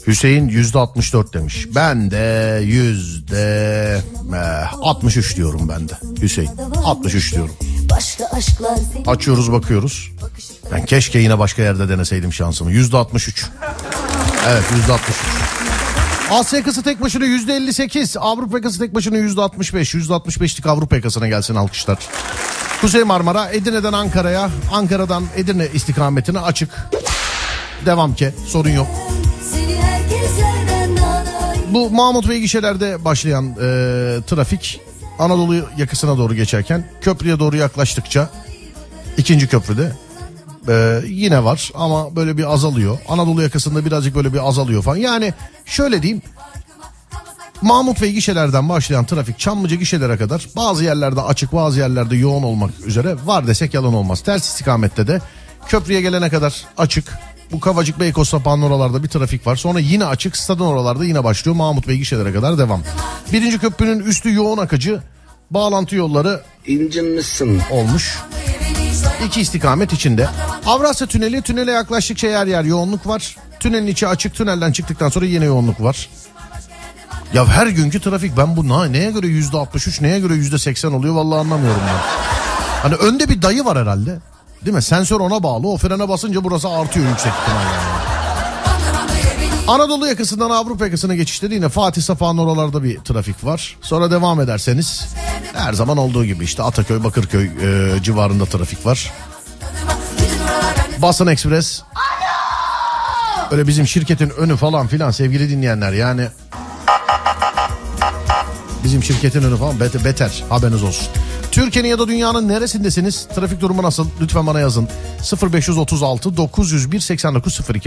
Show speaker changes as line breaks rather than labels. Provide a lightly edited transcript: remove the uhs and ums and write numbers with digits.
Hüseyin %64 demiş. Ben de %63 diyorum ben de. Hüseyin 63 diyorum. Açıyoruz bakıyoruz. Ben keşke yine başka yerde deneseydim şansımı. %63. Evet %63. Asya yakası tek başına %58. Avrupa yakası tek başına %65. %65'lik Avrupa yakasına gelsin alkışlar. Kuzey Marmara Edirne'den Ankara'ya, Ankara'dan Edirne istikametine açık. Devam ki, sorun yok. Bu Mahmut Bey gişelerde başlayan trafik Anadolu yakasına doğru geçerken köprüye doğru yaklaştıkça ikinci köprüde yine var ama böyle bir azalıyor. Anadolu yakasında birazcık böyle bir azalıyor falan. Yani şöyle diyeyim, Mahmut Bey gişelerden başlayan trafik Çamlıca gişelere kadar bazı yerlerde açık, bazı yerlerde yoğun olmak üzere var desek yalan olmaz. Ters istikamette de köprüye gelene kadar açık. Bu Kavacık Beykoz sapağının oralarda bir trafik var. Sonra yine açık, stadın oralarda yine başlıyor. Mahmut Bey gişelere kadar devam. Birinci köprünün üstü yoğun akıcı. Bağlantı yolları incinmişsin olmuş. İki istikamet içinde. Avrasya tünele yaklaştıkça yer yer yoğunluk var. Tünelin içi açık, tünelden çıktıktan sonra yine yoğunluk var. Ya her günkü trafik, ben bu neye göre %63, neye göre %80 oluyor vallahi anlamıyorum ben. Hani önde bir dayı var herhalde. Değil mi? Sensör ona bağlı. O frene basınca burası artıyor yüksek ihtimal yani. Anadolu yakasından Avrupa yakasına geçişte de yine Fatih Safa'nın oralarda bir trafik var. Sonra devam ederseniz her zaman olduğu gibi işte Ataköy, Bakırköy civarında trafik var. Basın Ekspres. Öyle bizim şirketin önü falan filan sevgili dinleyenler, yani bizim şirketin önü falan beter, haberiniz olsun. Türkiye'nin ya da dünyanın neresindesiniz? Trafik durumu nasıl? Lütfen bana yazın. 0536 901 8902